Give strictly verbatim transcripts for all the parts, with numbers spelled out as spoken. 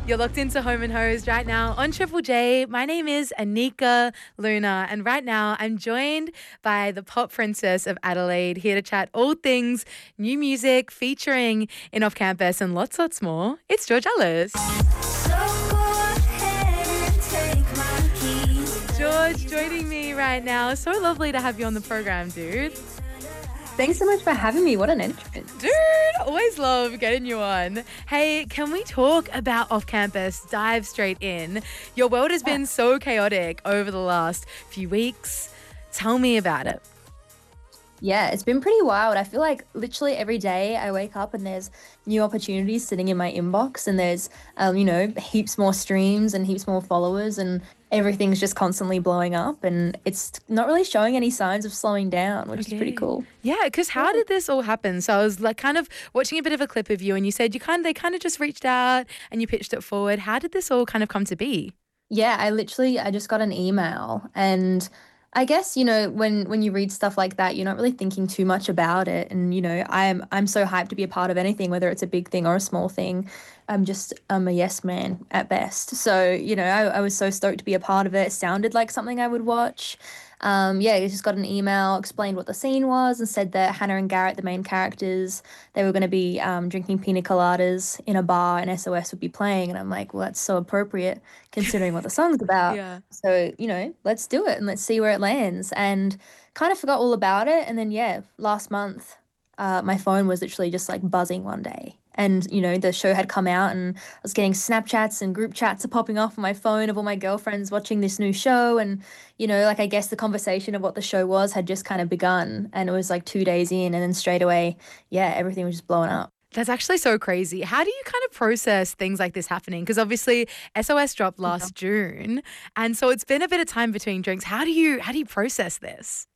You're locked into Home and Hosed right now on Triple J. My name is Anika Luna, and right now I'm joined by the pop princess of Adelaide, here to chat all things new music, featuring in Off Campus and lots, lots more. It's George Ellis. George joining me right now. So lovely to have you on the program, dude. Thanks so much for having me. What an entrance. Dude, always love getting you on. Hey, can we talk about Off Campus? Dive straight in. Your world has been so chaotic over the last few weeks. Tell me about it. Yeah, it's been pretty wild. I feel like literally every day I wake up and there's new opportunities sitting in my inbox, and there's, um, you know, heaps more streams and heaps more followers, and everything's just constantly blowing up, and it's not really showing any signs of slowing down, which Okay. is pretty cool. Yeah, because how did this all happen? So I was like kind of watching a bit of a clip of you, and you said you kind of, they kind of just reached out and you pitched it forward. How did this all kind of come to be? Yeah, I literally I just got an email, and I guess, you know, when when you read stuff like that, you're not really thinking too much about it. And, you know, I'm I'm so hyped to be a part of anything, whether it's a big thing or a small thing. I'm just I'm a yes man at best. So, you know, I, I was so stoked to be a part of it. It sounded like something I would watch. Um, yeah, I just got an email, explained what the scene was, and said that Hannah and Garrett, the main characters, they were going to be um, drinking pina coladas in a bar, and S O S would be playing. And I'm like, well, that's so appropriate considering what the song's about. Yeah. So, you know, let's do it and let's see where it lands. And kind of forgot all about it. And then, yeah, last month, uh, my phone was literally just like buzzing one day. And, you know, the show had come out, and I was getting Snapchats and group chats are popping off on my phone of all my girlfriends watching this new show. And, you know, like I guess the conversation of what the show was had just kind of begun. And it was like two days in, and then straight away, yeah, everything was just blowing up. That's actually so crazy. How do you kind of process things like this happening? Because obviously S O S dropped last June, and so it's been a bit of time between drinks. How do you how do you process this?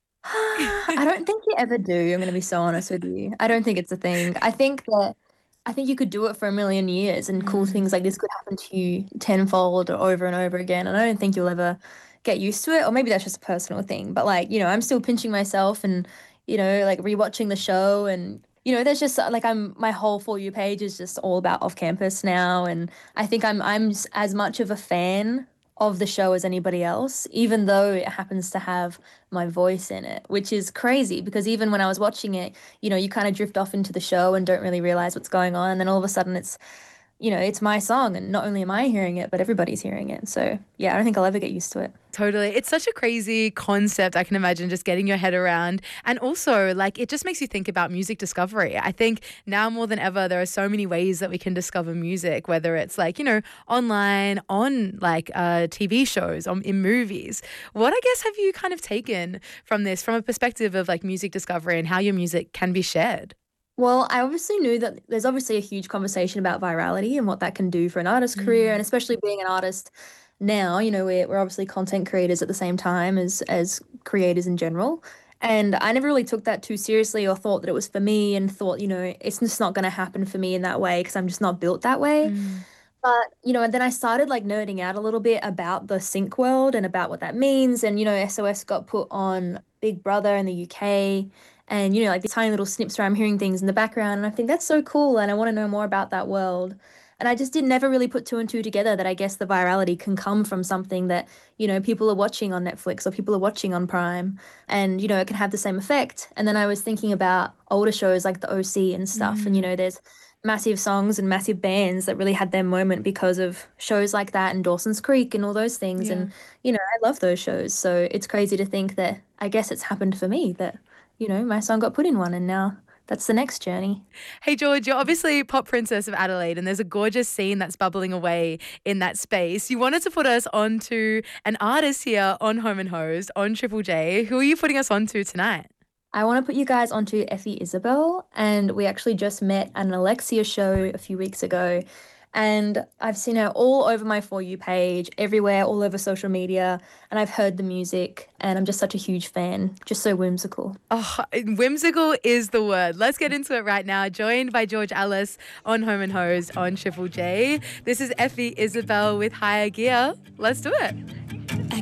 I don't think you ever do. I'm going to be so honest with you. I don't think it's a thing. I think that I think you could do it for a million years, and cool things like this could happen to you tenfold or over and over again. And I don't think you'll ever get used to it, or maybe that's just a personal thing. But like, you know, I'm still pinching myself and, you know, like rewatching the show, and you know, there's just uh, like I'm my whole For You page is just all about Off Campus now, and I think I'm I'm s- as much of a fan of the show as anybody else, even though it happens to have my voice in it, which is crazy because even when I was watching it, you know, you kind of drift off into the show and don't really realize what's going on, and then all of a sudden it's, you know, it's my song, and not only am I hearing it, but everybody's hearing it. So yeah, I don't think I'll ever get used to it. Totally. It's such a crazy concept, I can imagine, just getting your head around. And also, like, it just makes you think about music discovery. I think now more than ever, there are so many ways that we can discover music, whether it's like, you know, online, on like uh, T V shows, on, in movies. What, I guess, have you kind of taken from this, from a perspective of like music discovery and how your music can be shared? Well, I obviously knew that there's obviously a huge conversation about virality and what that can do for an artist's career, and especially being an artist now, you know, we're, we're obviously content creators at the same time as as creators in general. And I never really took that too seriously or thought that it was for me, and thought, you know, it's just not going to happen for me in that way because I'm just not built that way. Mm. But, you know, and then I started like nerding out a little bit about the sync world and about what that means. And, you know, S O S got put on Big Brother in the U K. And, you know, like these tiny little snips where I'm hearing things in the background. And I think that's so cool. And I want to know more about that world. And I just did never really put two and two together, that I guess the virality can come from something that, you know, people are watching on Netflix or people are watching on Prime. And, you know, it can have the same effect. And then I was thinking about older shows like the O C and stuff. And, you know, there's massive songs and massive bands that really had their moment because of shows like that, and Dawson's Creek and all those things. Yeah. And, you know, I love those shows. So it's crazy to think that I guess it's happened for me, that, you know, my song got put in one, and now that's the next journey. Hey, George, you're obviously pop princess of Adelaide, and there's a gorgeous scene that's bubbling away in that space. You wanted to put us onto an artist here on Home and Hosed on Triple J. Who are you putting us onto tonight? I want to put you guys onto Effie Isabel, and we actually just met at an Alexia show a few weeks ago, and I've seen her all over my For You page, everywhere, all over social media, and I've heard the music, and I'm just such a huge fan, just so whimsical. Oh, whimsical is the word. Let's get into it right now. Joined by George Ellis on Home and Hosed on Triple J. This is Effie Isabel with Higher Gear. Let's do it.